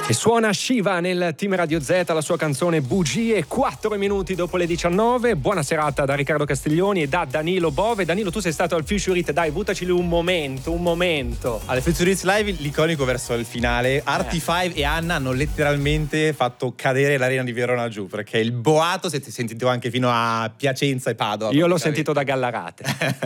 E suona Shiva nel Team Radio Z, la sua canzone Bugie, 4 minuti dopo le 19. Buona serata da Riccardo Castiglioni e da Danilo Bove. Danilo, tu sei stato al Future It, dai, buttaci lì un momento. Alle Future Hits Live l'iconico verso il finale, Artie 5 e Anna hanno letteralmente fatto cadere l'arena di Verona giù, perché il boato si è sentito anche fino a Piacenza e Padova. Io l'ho sentito da Gallarate.